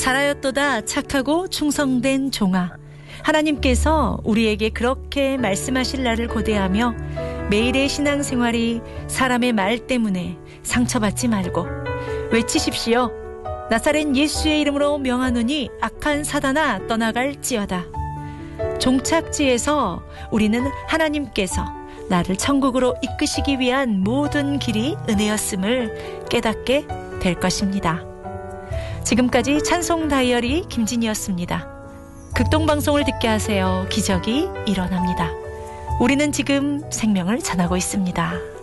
잘하였도다 착하고 충성된 종아. 하나님께서 우리에게 그렇게 말씀하실 날을 고대하며 매일의 신앙생활이 사람의 말 때문에 상처받지 말고 외치십시오. 나사렛 예수의 이름으로 명하노니 악한 사단아 떠나갈지어다. 종착지에서 우리는 하나님께서 나를 천국으로 이끄시기 위한 모든 길이 은혜였음을 깨닫게 될 것입니다. 지금까지 찬송 다이어리 김진이었습니다. 극동방송을 듣게 하세요. 기적이 일어납니다. 우리는 지금 생명을 전하고 있습니다.